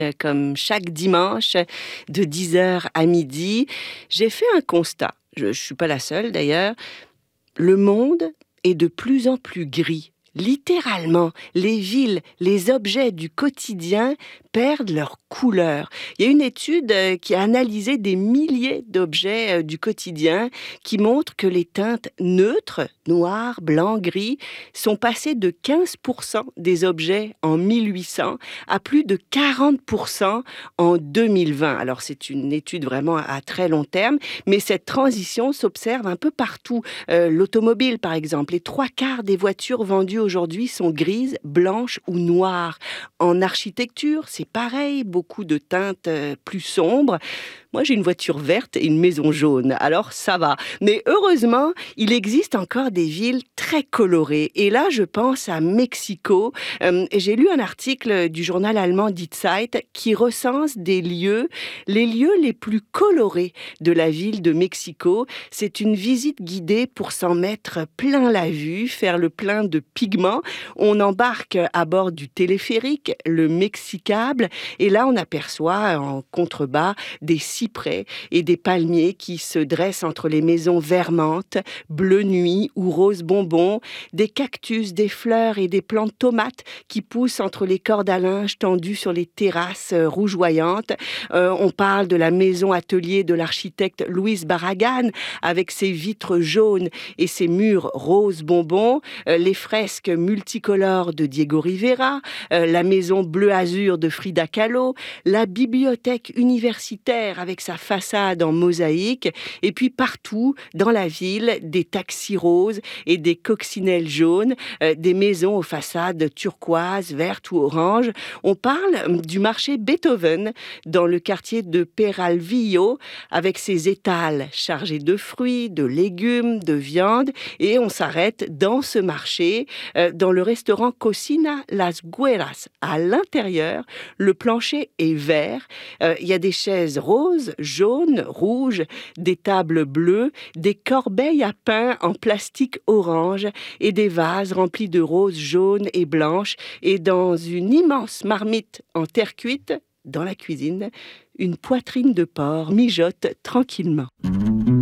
Comme chaque dimanche de 10 heures à midi, j'ai fait un constat. Je ne suis pas la seule d'ailleurs. Le monde est de plus en plus gris. Littéralement, les villes, les objets du quotidien perdent leur couleur. Il y a une étude qui a analysé des milliers d'objets du quotidien qui montre que les teintes neutres, noir, blanc, gris, sont passées de 15% des objets en 1800 à plus de 40% en 2020. Alors c'est une étude vraiment à très long terme, mais cette transition s'observe un peu partout. L'automobile par exemple, les 3/4 des voitures vendues aujourd'hui sont grises, blanches ou noires. En architecture, c'est pareil, beaucoup de teintes plus sombres. Moi, j'ai une voiture verte et une maison jaune, alors ça va. Mais heureusement, il existe encore des villes très colorées. Et là, je pense à Mexico. J'ai lu un article du journal allemand Die Zeit qui recense les lieux les plus colorés de la ville de Mexico. C'est une visite guidée pour s'en mettre plein la vue, faire le plein de pigments. On embarque à bord du téléphérique, le Mexicable, et là, on aperçoit en contrebas des cyprès et des palmiers qui se dressent entre les maisons vermantes, bleu nuit ou rose bonbon, des cactus, des fleurs et des plantes tomates qui poussent entre les cordes à linge tendues sur les terrasses rougeoyantes. On parle de la maison atelier de l'architecte Luis Barragan avec ses vitres jaunes et ses murs rose bonbon, les fresques multicolores de Diego Rivera, la maison bleu azur de Frida Kahlo, la bibliothèque universitaire avec sa façade en mosaïque, et puis partout dans la ville, des taxis roses et des coccinelles jaunes, des maisons aux façades turquoises, vertes ou oranges. On parle du marché Beethoven dans le quartier de Peralvillo avec ses étals chargés de fruits, de légumes, de viande, et on s'arrête dans ce marché, dans le restaurant Cocina Las Güeras. À l'intérieur, le plancher est vert, il y a des chaises roses, jaunes, rouges, des tables bleues, des corbeilles à pain en plastique orange et des vases remplis de roses jaunes et blanches. Et dans une immense marmite en terre cuite, dans la cuisine, une poitrine de porc mijote tranquillement.